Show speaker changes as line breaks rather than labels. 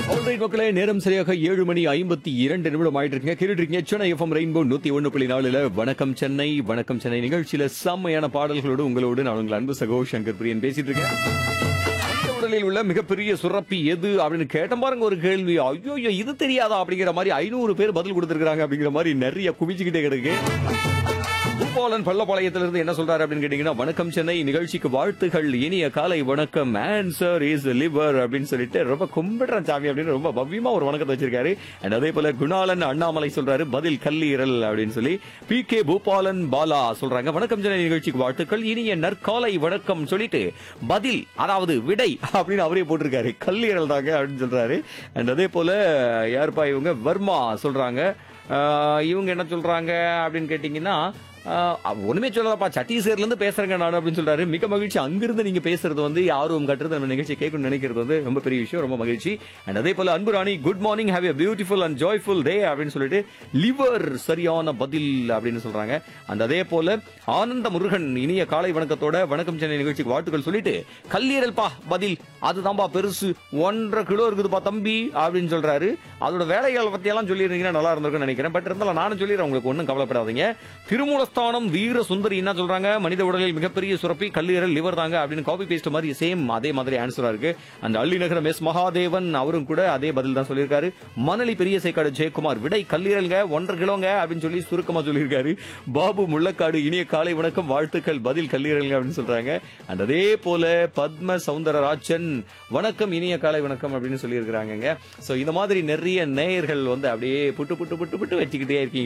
Alright மக்களே, நேரம் சரியாக 7:52 ஆயிட்டு இருக்குங்க. கேட்டுட்டு இருக்கீங்க சென்னை எஃப்எம் ரெயின்போ 101.4 வணக்கம் சென்னை. வணக்கம் சென்னை நிகழ்ச்சியில செம்மையான பாடல்களோடு உங்களோடு நான் உங்கள் அன்பு சகோ சங்கர் பிரியன் பேசிட்டு இருக்கேன். மனித உடலில் உள்ள மிகப்பெரிய சுரப்பி எது அப்படின்னு கேட்ட பாருங்க ஒரு கேள்வி. ஐயோ இது தெரியாதா அப்படிங்கிற மாதிரி 500 பேர் பதில் கொடுத்திருக்காங்க. அப்படிங்கிற மாதிரி நிறைய குவிச்சுக்கிட்டே கிடக்கு. பூபாலன் பள்ளப்பாளையத்திலிருந்து என்ன சொல்றாரு அப்படின்னு கேட்டீங்கன்னா, வணக்கம் சென்னை நிகழ்ச்சிக்கு வாழ்த்துகள், இனிய காலை வணக்கம், ஆன்சர் இஸ் லிவர் அப்படின்னு சொல்லிட்டு ரொம்ப கும்பிடுறேன் சாமி அப்படின்னு ரொம்ப பவ்யமா ஒரு வணக்கத்தை வச்சிருக்காரு. அண்ட் அதே போல குணாலன் அண்ணாமலை சொல்றாரு பதில் கல்லீரல் அப்படின்னு சொல்லி. பி கே பூபாலன் பாலா சொல்றாங்க வணக்கம் சென்னை நிகழ்ச்சிக்கு வாழ்த்துக்கள், இனிய நற்காலை வணக்கம் சொல்லிட்டு பதில் அதாவது விடை அப்படின்னு அவரே போட்டிருக்காரு, கல்லீரல் தாங்க அப்படின்னு சொல்றாரு. அண்ட் அதே போல யாருப்பா இவங்க, வர்மா சொல்றாங்க. இவங்க என்ன சொல்றாங்க அப்படின்னு கேட்டீங்கன்னா, ஒண்ணுமே சொல்லலப்பா, சத்தீஸ்கர்ல இருந்து பேசுறேங்க நான் அப்படின்னு சொல்றாரு. மிக மகிழ்ச்சி, அங்கிருந்து நீங்க பேசுறது வந்து ஆர்வம் கட்டுறது நம்ம நிகழ்ச்சி கேட்கணும்னு நினைக்கிறது வந்து ரொம்ப பெரிய விஷயம், ரொம்ப மகிழ்ச்சி. அண்ட் அதே போல அன்பு ராணி good morning, have a beautiful and joyful டே அப்படின்னு சொல்லிட்டு லிவர் சரியான பதில் அப்படின்னு சொல்றாங்க. அண்ட் அதே போல ஆனந்த முருகன் இனிய காலை வணக்கத்தோட வணக்கம் சென்னை நிகழ்ச்சிக்கு வாழ்த்துக்கள் சொல்லிட்டு கல்லீரல் பா பதில் அதுதான்பா பெருசு 1.5 கிலோ இருக்குதுப்பா தம்பி அப்படின்னு சொல்றாரு. அதோட வேலைகள் பத்தி எல்லாம் சொல்லிருந்தீங்கன்னா நல்லா இருந்திருக்கும்னு நினைக்கிறேன். பட் இருந்தாலும் நானும் சொல்லிடுறேன், உங்களுக்கு ஒன்றும் கவலைப்படாதீங்க. திருமூலஸ்தானம் வீர சுந்தரி என்ன சொல்றாங்க, மனித உடலில் மிகப்பெரிய சுரப்பி கல்லீரல் லிவர் தாங்க அப்படின்னு காப்பி பேஸ்ட் மாதிரி சேம் அதே மாதிரி ஆன்சரா இருக்கு. அந்த அள்ளிநகரம் எஸ் மகாதேவன் அவரும் கூட அதே பதில் தான் சொல்லியிருக்காரு. மணலி பெரிய சேக்காடு ஜெயக்குமார் விடை கல்லீரல்ங்க 1.5 கிலோங்க அப்படின்னு சொல்லி சுருக்கமா சொல்லியிருக்காரு. பாபு முள்ளக்காடு இனிய காலை வணக்கம் வாழ்த்துக்கள், பதில் கல்லீரல்ங்க அப்படின்னு சொல்றாங்க. அண்ட் அதே போல பத்ம சௌந்தரராஜன் வணக்கம் இனிய காலை வணக்கம் அப்படின்னு சொல்லியிருக்காங்க. சோ இந்த மாதிரி நிறைய நேயர்கள் வந்து அப்படியே புட்டு புட்டு புட்டு புட்டு வச்சுக்கிட்டே இருக்கீங்க.